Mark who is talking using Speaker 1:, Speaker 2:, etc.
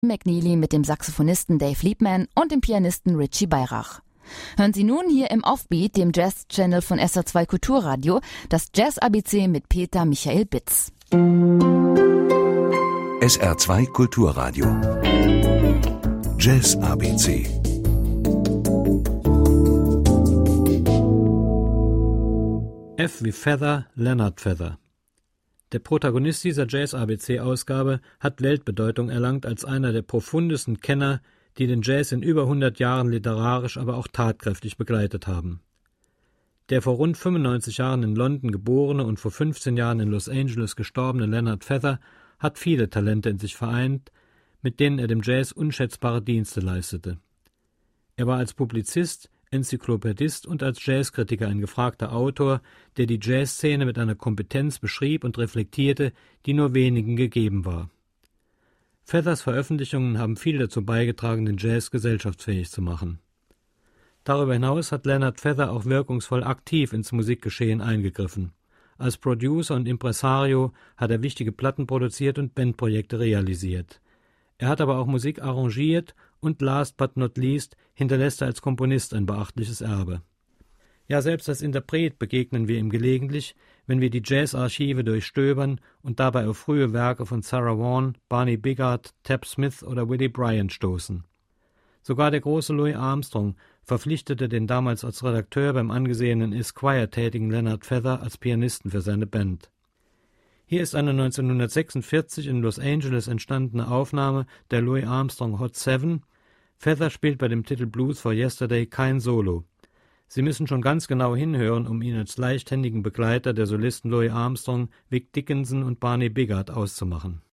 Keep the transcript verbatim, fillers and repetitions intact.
Speaker 1: McNeely mit dem Saxophonisten Dave Liebman und dem Pianisten Richie Beirach. Hören Sie nun hier im Offbeat, dem Jazz-Channel von S R zwei Kulturradio, das Jazz-A B C mit Peter Michael Bitz.
Speaker 2: S R zwei Kulturradio. Jazz-A B C.
Speaker 3: F wie Feather, Leonard Feather. Der Protagonist dieser Jazz-A B C-Ausgabe hat Weltbedeutung erlangt als einer der profundesten Kenner, die den Jazz in über hundert Jahren literarisch, aber auch tatkräftig begleitet haben. Der vor rund fünfundneunzig Jahren in London geborene und vor fünfzehn Jahren in Los Angeles gestorbene Leonard Feather hat viele Talente in sich vereint, mit denen er dem Jazz unschätzbare Dienste leistete. Er war als Publizist, Enzyklopädist und als Jazzkritiker ein gefragter Autor, der die Jazzszene mit einer Kompetenz beschrieb und reflektierte, die nur wenigen gegeben war. Feathers Veröffentlichungen haben viel dazu beigetragen, den Jazz gesellschaftsfähig zu machen. Darüber hinaus hat Leonard Feather auch wirkungsvoll aktiv ins Musikgeschehen eingegriffen. Als Producer und Impresario hat er wichtige Platten produziert und Bandprojekte realisiert. Er hat aber auch Musik arrangiert und last but not least hinterlässt er als Komponist ein beachtliches Erbe. Ja, selbst als Interpret begegnen wir ihm gelegentlich, wenn wir die Jazzarchive durchstöbern und dabei auf frühe Werke von Sarah Vaughan, Barney Biggart, Tab Smith oder Willie Bryant stoßen. Sogar der große Louis Armstrong verpflichtete den damals als Redakteur beim angesehenen Esquire tätigen Leonard Feather als Pianisten für seine Band. Hier ist eine neunzehnhundertsechsundvierzig in Los Angeles entstandene Aufnahme der Louis Armstrong Hot Seven. Feather spielt bei dem Titel Blues for Yesterday kein Solo. Sie müssen schon ganz genau hinhören, um ihn als leichthändigen Begleiter der Solisten Louis Armstrong, Vic Dickinson und Barney Biggart auszumachen.